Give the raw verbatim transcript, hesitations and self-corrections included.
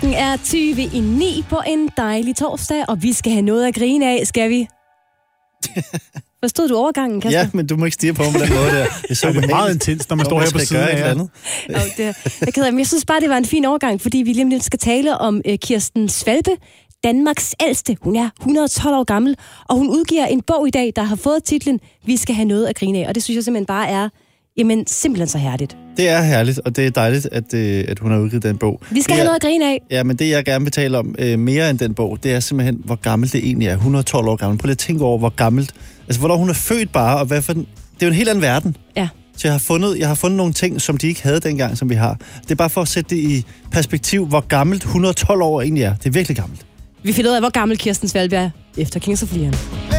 Klokken er tyve i ni på en dejlig torsdag, og vi skal have noget at grine af, skal vi? Forstod du overgangen, Kasper? Ja, men du må ikke stirre på mig på den måde der. Det er så det er meget intens, når man står her på siden af jer. Ja, det, jeg, keder, men jeg synes bare, det var en fin overgang, fordi vi lige om lidt skal tale om uh, Kirsten Svälbe, Danmarks ældste. Hun er et hundrede og tolv år gammel, og hun udgiver en bog i dag, der har fået titlen Vi skal have noget at grine af. Og det synes jeg simpelthen bare er jamen, simpelthen så herligt. Det er herligt, og det er dejligt, at, at hun har udgivet den bog. Vi skal det have er, noget at grine af. Ja, men det jeg gerne vil tale om øh, mere end den bog, det er simpelthen, hvor gammelt det egentlig er. et hundrede og tolv år gammel. Prøv lige at tænke over, hvor gammelt. Altså, hvornår hun er født bare, og hvad for den... Det er jo en helt anden verden. Ja. Så jeg har, fundet, jeg har fundet nogle ting, som de ikke havde dengang, som vi har. Det er bare for at sætte det i perspektiv, hvor gammelt et hundrede og tolv år egentlig er. Det er virkelig gammelt. Vi finder ud af, hvor gammel Kirsten Svälbe er efter Kings of Leon.